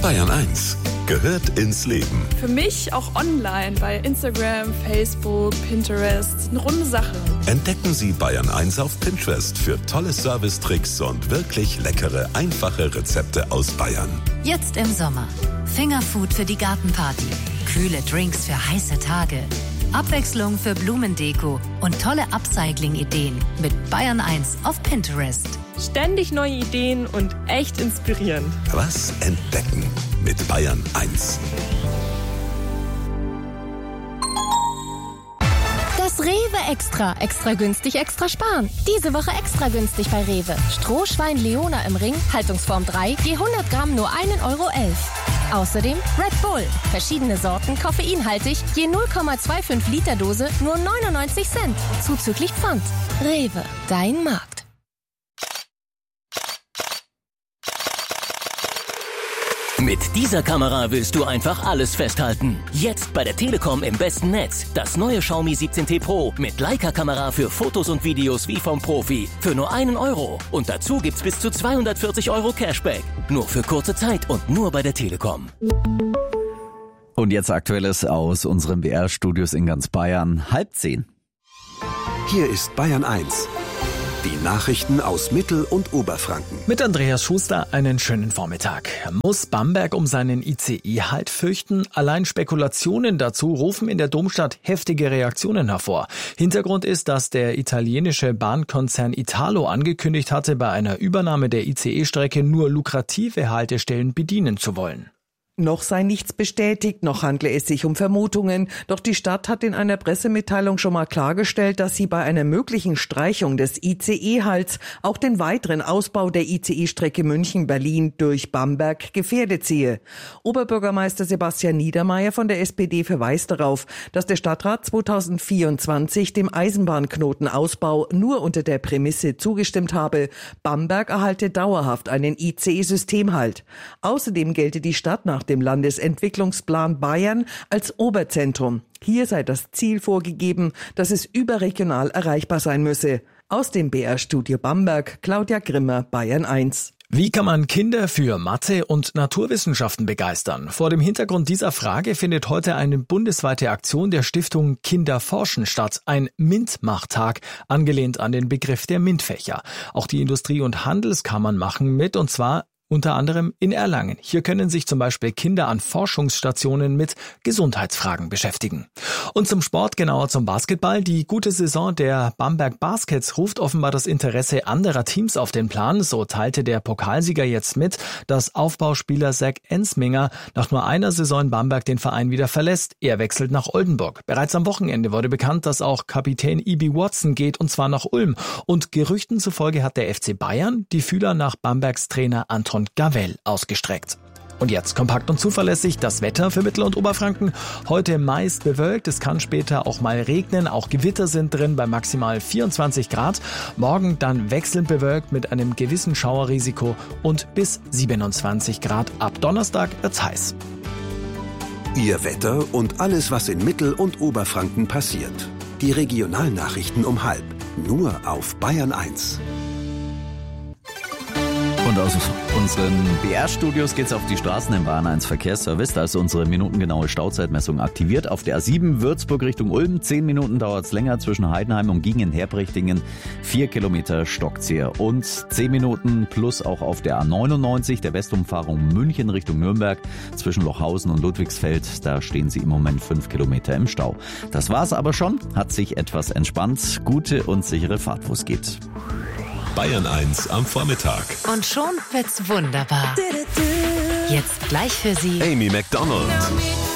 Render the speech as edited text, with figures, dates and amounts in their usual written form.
Bayern 1 gehört ins Leben. Für mich auch online bei Instagram, Facebook, Pinterest. Eine runde Sache. Entdecken Sie Bayern 1 auf Pinterest für tolle Servicetricks und wirklich leckere, einfache Rezepte aus Bayern. Jetzt im Sommer. Fingerfood für die Gartenparty. Kühle Drinks für heiße Tage. Abwechslung für Blumendeko und tolle Upcycling-Ideen mit Bayern 1 auf Pinterest. Ständig neue Ideen und echt inspirierend. Was entdecken mit Bayern 1? Das Rewe Extra. Extra günstig, extra sparen. Diese Woche extra günstig bei Rewe. Strohschwein Leona im Ring, Haltungsform 3, je 100 Gramm nur 1,11 Euro. Außerdem Red Bull. Verschiedene Sorten, koffeinhaltig, je 0,25 Liter Dose nur 99 Cent. Zuzüglich Pfand. Rewe, dein Markt. Mit dieser Kamera willst du einfach alles festhalten. Jetzt bei der Telekom im besten Netz. Das neue Xiaomi 17T Pro mit Leica-Kamera für Fotos und Videos wie vom Profi. Für nur 1 Euro. Und dazu gibt's bis zu 240 Euro Cashback. Nur für kurze Zeit und nur bei der Telekom. Und jetzt Aktuelles aus unseren BR-Studios in ganz Bayern. 9:30. Hier ist Bayern 1. Die Nachrichten aus Mittel- und Oberfranken. Mit Andreas Schuster einen schönen Vormittag. Muss Bamberg um seinen ICE-Halt fürchten? Allein Spekulationen dazu rufen in der Domstadt heftige Reaktionen hervor. Hintergrund ist, dass der italienische Bahnkonzern Italo angekündigt hatte, bei einer Übernahme der ICE-Strecke nur lukrative Haltestellen bedienen zu wollen. Noch sei nichts bestätigt, noch handle es sich um Vermutungen. Doch die Stadt hat in einer Pressemitteilung schon mal klargestellt, dass sie bei einer möglichen Streichung des ICE-Halts auch den weiteren Ausbau der ICE-Strecke München-Berlin durch Bamberg gefährdet sehe. Oberbürgermeister Sebastian Niedermeyer von der SPD verweist darauf, dass der Stadtrat 2024 dem Eisenbahnknotenausbau nur unter der Prämisse zugestimmt habe, Bamberg erhalte dauerhaft einen ICE-Systemhalt. Außerdem gelte die Stadt nach dem Landesentwicklungsplan Bayern als Oberzentrum. Hier sei das Ziel vorgegeben, dass es überregional erreichbar sein müsse. Aus dem BR-Studio Bamberg, Claudia Grimmer, Bayern 1. Wie kann man Kinder für Mathe und Naturwissenschaften begeistern? Vor dem Hintergrund dieser Frage findet heute eine bundesweite Aktion der Stiftung Kinder forschen statt, ein MINT-Machtag, angelehnt an den Begriff der MINT-Fächer. Auch die Industrie- und Handelskammern machen mit, und zwar unter anderem in Erlangen. Hier können sich zum Beispiel Kinder an Forschungsstationen mit Gesundheitsfragen beschäftigen. Und zum Sport, genauer zum Basketball. Die gute Saison der Bamberg Baskets ruft offenbar das Interesse anderer Teams auf den Plan. So teilte der Pokalsieger jetzt mit, dass Aufbauspieler Zach Ensminger nach nur einer Saison in Bamberg den Verein wieder verlässt. Er wechselt nach Oldenburg. Bereits am Wochenende wurde bekannt, dass auch Kapitän E.B. Watson geht, und zwar nach Ulm. Und Gerüchten zufolge hat der FC Bayern die Fühler nach Bambergs Trainer Anton Gavel ausgestreckt. Und jetzt kompakt und zuverlässig das Wetter für Mittel- und Oberfranken. Heute meist bewölkt, es kann später auch mal regnen, auch Gewitter sind drin bei maximal 24 Grad. Morgen dann wechselnd bewölkt mit einem gewissen Schauerrisiko und bis 27 Grad. Ab Donnerstag wird's heiß. Ihr Wetter und alles, was in Mittel- und Oberfranken passiert. Die Regionalnachrichten um 12:30. Nur auf Bayern 1. Und aus unseren BR-Studios geht's auf die Straßen im Bayern 1 Verkehrsservice. Da ist unsere minutengenaue Stauzeitmessung aktiviert. Auf der A7 Würzburg Richtung Ulm 10 Minuten dauert's länger zwischen Heidenheim und Giengen-Herbrichtingen. 4 Kilometer Stockzieher und 10 Minuten plus auch auf der A99 der Westumfahrung München Richtung Nürnberg zwischen Lochhausen und Ludwigsfeld. Da stehen Sie im Moment 5 Kilometer im Stau. Das war's aber schon. Hat sich etwas entspannt. Gute und sichere Fahrt, wo es geht. Bayern 1 am Vormittag. Und schon wird's wunderbar. Jetzt gleich für Sie Amy Macdonald.